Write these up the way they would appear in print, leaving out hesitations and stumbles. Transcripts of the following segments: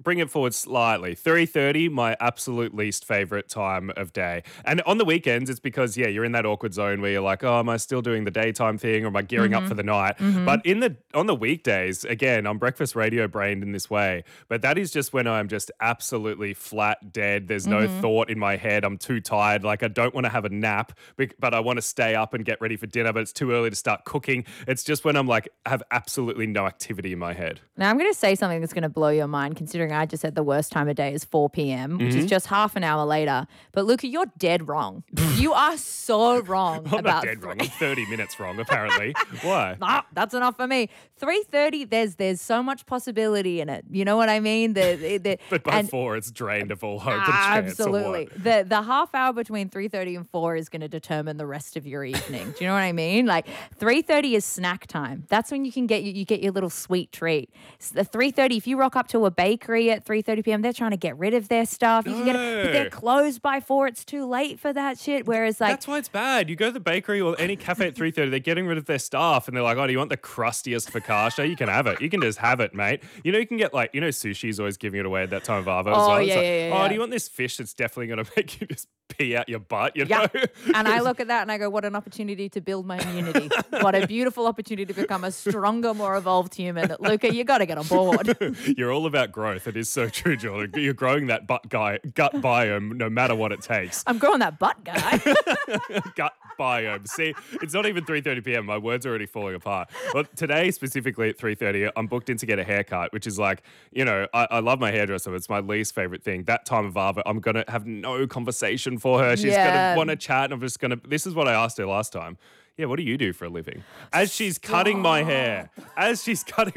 bring it forward slightly. 3:30, my absolute least favorite time of day. And on the weekends, it's because, yeah, you're in that awkward zone where you're like, oh, am I still doing the daytime thing or am I gearing up for the night? But on the weekdays, again, I'm breakfast radio brained in this way. But that is just when I'm just absolutely flat dead. There's no thought in my head. I'm too tired. Like, I don't want to have a nap, but I want to stay up and get ready for dinner, but it's too early to start cooking. It's just when I'm like, have absolutely no activity in my head. Now, I'm going to say something that's going to blow your mind, considering I just said the worst time of day is 4 p.m., which is just half an hour later. But, Luca, you're dead wrong. You are so wrong. I'm not dead wrong. I'm 30 minutes wrong, apparently. Why? That's enough for me. 3:30, there's so much possibility in it. You know what I mean? But by 4, it's drained of all hope and chance. Absolutely. The half hour between 3:30 and 4 is going to determine the rest of your evening. Do you know what I mean? Like 3:30 is snack time. That's when you can get your little sweet treat. The 3:30, if you rock up to a bakery at 3:30 p.m., they're trying to get rid of their stuff. You can get it, but they're closed by 4. It's too late for that shit. Whereas that's why it's bad. You go to the bakery or any cafe at 3:30, they're getting rid of their staff and they're like, oh, do you want the crustiest focaccia? You can have it. You can just have it, mate. You know, you can get sushi's always giving it away at that time of Arvo as well. Yeah. Do you want this fish that's definitely going to make you just pee out your butt, you know? And I look at that and I go, what an opportunity to build my immunity. What a beautiful opportunity to become a stronger, more evolved human. Luca, you got to get on board. You're all about growth. It is so true, Jordan. You're growing that gut biome no matter what it takes. I'm growing that butt guy. Gut biome. See, it's not even 3:30 p.m. My words are already falling apart. But today, specifically at 3:30, I'm booked in to get a haircut, which is like, I love my hairdresser, but it's my least favorite thing. That time of Arvo, I'm going to have no conversation for her. She's going to want to chat, and I'm just going to, this is what I asked her last time. Yeah, what do you do for a living? As she's cutting my hair. It's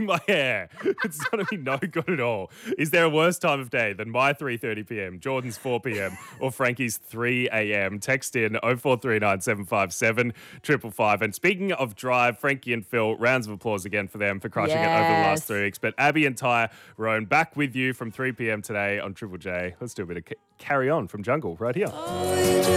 going to be no good at all. Is there a worse time of day than my 3:30 p.m., Jordan's 4 p.m., or Frankie's 3 a.m.? Text in 0439 757 555. And speaking of drive, Frankie and Phil, rounds of applause again for them for crushing it over the last 3 weeks. But Abby and Tyrone back with you from 3 p.m. today on Triple J. Let's do a bit of Carry On from Jungle right here.